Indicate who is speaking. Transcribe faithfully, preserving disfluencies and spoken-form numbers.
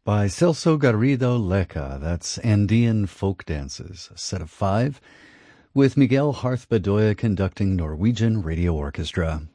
Speaker 1: by Celso Garrido Leca. That's Andean Folk Dances, a set of five, with Miguel Harth Bedoya conducting Norwegian Radio Orchestra.